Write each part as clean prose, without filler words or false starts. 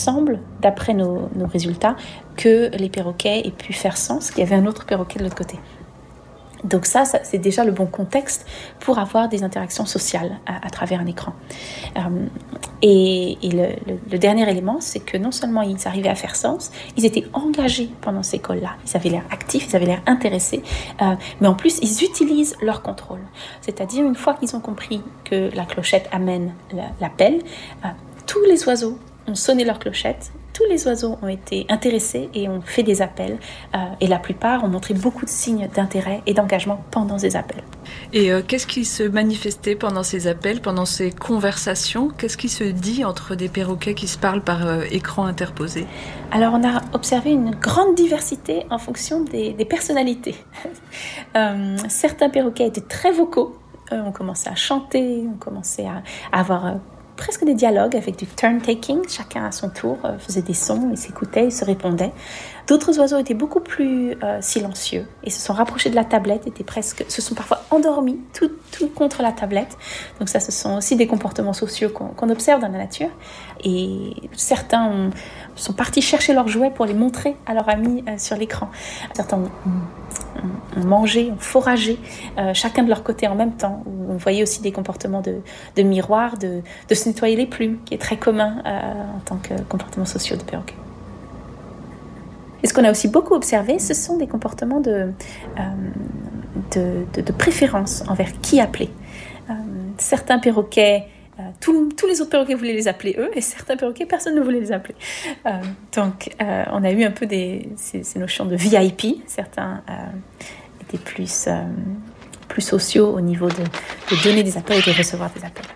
semble, d'après nos résultats, que les perroquets aient pu faire sens qu'il y avait un autre perroquet de l'autre côté. Donc ça, c'est déjà le bon contexte pour avoir des interactions sociales à travers un écran. Et le dernier élément, c'est que non seulement ils arrivaient à faire sens, ils étaient engagés pendant ces calls-là. Ils avaient l'air actifs, ils avaient l'air intéressés, mais en plus, ils utilisent leur contrôle. C'est-à-dire, une fois qu'ils ont compris que la clochette amène l'appel, tous les oiseaux ont sonné leur clochette. Tous les oiseaux ont été intéressés et ont fait des appels et la plupart ont montré beaucoup de signes d'intérêt et d'engagement pendant ces appels. Et qu'est-ce qui se manifestait pendant ces appels, pendant ces conversations ? Qu'est-ce qui se dit entre des perroquets qui se parlent par écran interposé ? Alors on a observé une grande diversité en fonction des personnalités. Certains perroquets étaient très vocaux, on commençait à chanter, on commençait à avoir presque des dialogues avec du turn-taking, chacun à son tour faisait des sons, ils s'écoutaient, ils se répondaient. D'autres oiseaux étaient beaucoup plus silencieux et se sont rapprochés de la tablette, se sont parfois endormis tout contre la tablette. Donc ça, ce sont aussi des comportements sociaux qu'on observe dans la nature. Et certains sont partis chercher leurs jouets pour les montrer à leurs amis sur l'écran. Certains ont mangé, ont foragé, chacun de leur côté en même temps. On voyait aussi des comportements de miroir, de se nettoyer les plumes, qui est très commun en tant que comportement social de perroquet. Et ce qu'on a aussi beaucoup observé, ce sont des comportements de préférence envers qui appeler. Certains perroquets, tous les autres perroquets voulaient les appeler eux, et certains perroquets, personne ne voulait les appeler. Donc, on a eu un peu ces notions de VIP. Certains étaient plus sociaux au niveau de donner des appels et de recevoir des appels.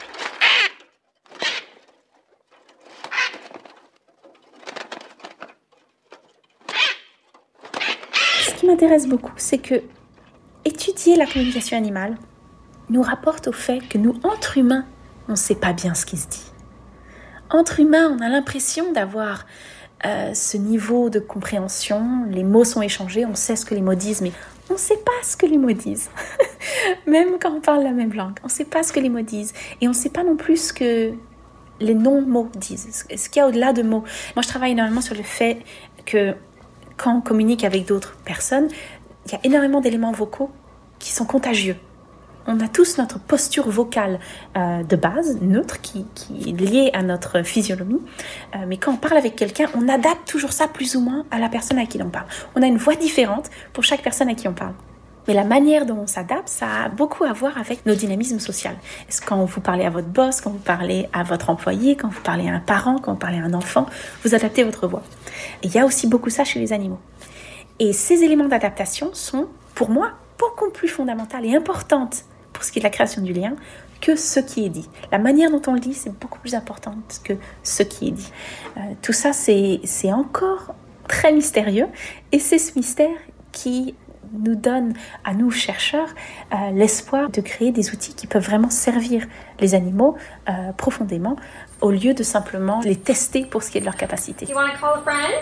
Ce qui m'intéresse beaucoup, c'est que étudier la communication animale nous rapporte au fait que nous, entre humains, on ne sait pas bien ce qui se dit. Entre humains, on a l'impression d'avoir ce niveau de compréhension. Les mots sont échangés, on sait ce que les mots disent, mais on ne sait pas ce que les mots disent. Même quand on parle la même langue, on ne sait pas ce que les mots disent. Et on ne sait pas non plus ce que les non-mots disent, ce qu'il y a au-delà de mots. Moi, je travaille énormément sur le fait que quand on communique avec d'autres personnes, il y a énormément d'éléments vocaux qui sont contagieux. On a tous notre posture vocale de base, neutre, qui est liée à notre physionomie. Mais quand on parle avec quelqu'un, on adapte toujours ça plus ou moins à la personne à qui l'on parle. On a une voix différente pour chaque personne à qui on parle. Mais la manière dont on s'adapte, ça a beaucoup à voir avec nos dynamismes sociaux. Est-ce quand vous parlez à votre boss, quand vous parlez à votre employé, quand vous parlez à un parent, quand vous parlez à un enfant, vous adaptez votre voix. Et il y a aussi beaucoup ça chez les animaux. Et ces éléments d'adaptation sont, pour moi, beaucoup plus fondamentaux et importants pour ce qui est de la création du lien que ce qui est dit. La manière dont on le dit, c'est beaucoup plus important que ce qui est dit. Tout ça, c'est encore très mystérieux. Et c'est ce mystère qui nous donne, à nous chercheurs, l'espoir de créer des outils qui peuvent vraiment servir les animaux profondément, au lieu de simplement les tester pour ce qui est de leur capacité. You want to call a friend?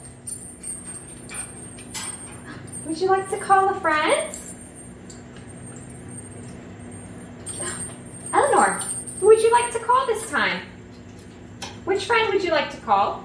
Would you like to call a friend? Eleanor, who would you like to call this time? Which friend would you like to call?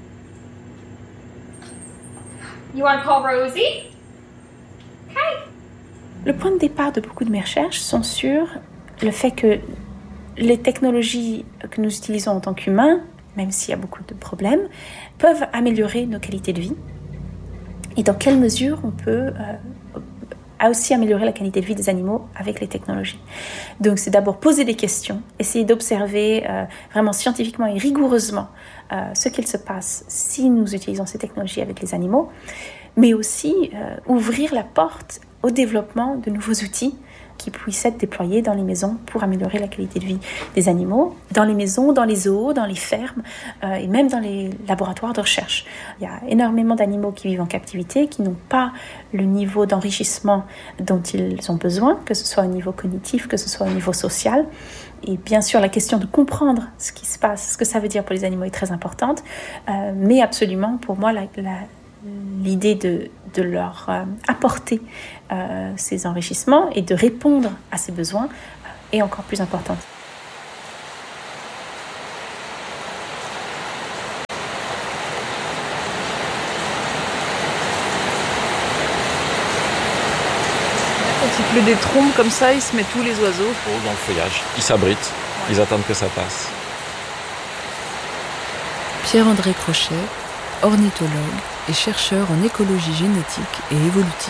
You want to call Rosie? Okay. Le point de départ de beaucoup de mes recherches sont sur le fait que les technologies que nous utilisons en tant qu'humains, même s'il y a beaucoup de problèmes, peuvent améliorer nos qualités de vie. Et dans quelle mesure on peut aussi améliorer la qualité de vie des animaux avec les technologies. Donc c'est d'abord poser des questions, essayer d'observer vraiment scientifiquement et rigoureusement ce qu'il se passe si nous utilisons ces technologies avec les animaux, mais aussi ouvrir la porte au développement de nouveaux outils qui puissent être déployés dans les maisons pour améliorer la qualité de vie des animaux, dans les maisons, dans les zoos, dans les fermes et même dans les laboratoires de recherche. Il y a énormément d'animaux qui vivent en captivité, qui n'ont pas le niveau d'enrichissement dont ils ont besoin, que ce soit au niveau cognitif, que ce soit au niveau social. Et bien sûr, la question de comprendre ce qui se passe, ce que ça veut dire pour les animaux est très importante, mais absolument, pour moi, l'idée de leur apporter ces enrichissements et de répondre à ces besoins est encore plus importante. pleut des trombes comme ça, ils se mettent où les oiseaux? Dans le feuillage. Ils s'abritent, ils attendent que ça passe. Pierre-André Crochet, ornithologue et chercheur en écologie génétique et évolutive.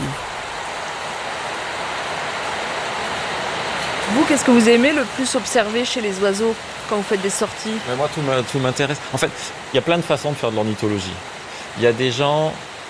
Vous, qu'est-ce que vous aimez le plus observer chez les oiseaux quand vous faites des sorties? Mais moi, tout m'intéresse. En fait, il y a plein de façons de faire de l'ornithologie. Il y a des gens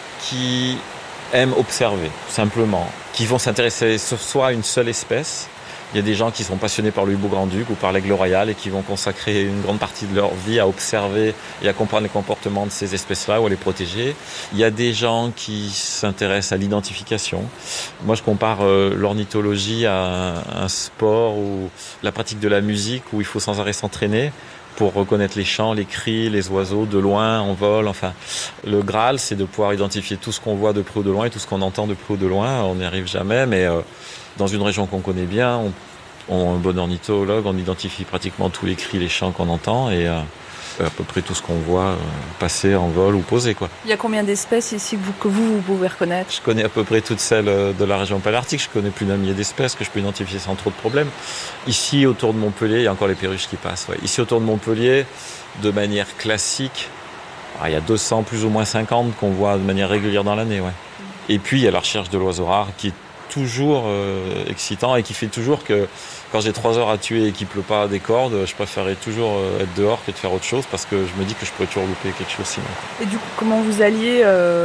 qui aiment observer, simplement, qui vont s'intéresser soit à une seule espèce. Il y a des gens qui sont passionnés par le hibou-grand-duc ou par l'aigle royal et qui vont consacrer une grande partie de leur vie à observer et à comprendre les comportements de ces espèces-là ou à les protéger. Il y a des gens qui s'intéressent à l'identification. Moi, je compare l'ornithologie à un sport ou la pratique de la musique où il faut sans arrêt s'entraîner pour reconnaître les chants, les cris, les oiseaux de loin, en vol. Enfin, le Graal, c'est de pouvoir identifier tout ce qu'on voit de près ou de loin et tout ce qu'on entend de près ou de loin. On n'y arrive jamais, mais dans une région qu'on connaît bien, on un bon ornithologue, on identifie pratiquement tous les cris, les chants qu'on entend et à peu près tout ce qu'on voit passer en vol ou poser, quoi. Il y a combien d'espèces ici que vous pouvez reconnaître? Je connais à peu près toutes celles de la région paléarctique. Je connais plus d'un millier d'espèces que je peux identifier sans trop de problèmes. Ici, autour de Montpellier, il y a encore les perruches qui passent. Ouais. Ici, autour de Montpellier, de manière classique, il y a 200, plus ou moins 50 qu'on voit de manière régulière dans l'année. Ouais. Et puis, il y a la recherche de l'oiseau rare qui est toujours excitant et qui fait toujours que quand j'ai 3 heures à tuer et qu'il pleut pas des cordes, je préférerais toujours être dehors que de faire autre chose parce que je me dis que je pourrais toujours louper quelque chose sinon. Et du coup, comment vous alliez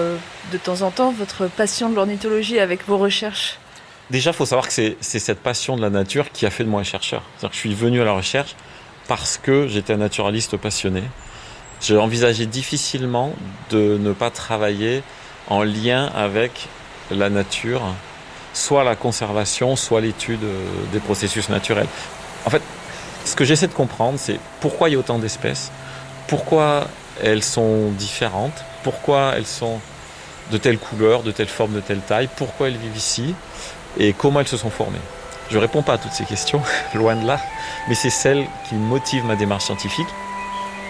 de temps en temps votre passion de l'ornithologie avec vos recherches? Déjà, il faut savoir que c'est cette passion de la nature qui a fait de moi un chercheur. C'est-à-dire que je suis venu à la recherche parce que j'étais un naturaliste passionné. J'ai envisagé difficilement de ne pas travailler en lien avec la nature, soit la conservation, soit l'étude des processus naturels. En fait, ce que j'essaie de comprendre, c'est pourquoi il y a autant d'espèces, pourquoi elles sont différentes, pourquoi elles sont de telle couleur, de telle forme, de telle taille, pourquoi elles vivent ici et comment elles se sont formées. Je ne réponds pas à toutes ces questions, loin de là, mais c'est celles qui motivent ma démarche scientifique